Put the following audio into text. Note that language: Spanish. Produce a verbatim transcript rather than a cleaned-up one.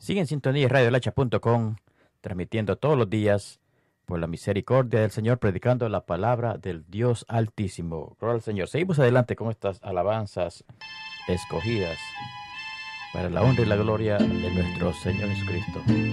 Sigue en sintonía de radio lacha punto com, transmitiendo todos los días por la misericordia del Señor, predicando la palabra del Dios Altísimo. Gloria al Señor. Seguimos adelante con estas alabanzas escogidas para la honra y la gloria de nuestro Señor Jesucristo.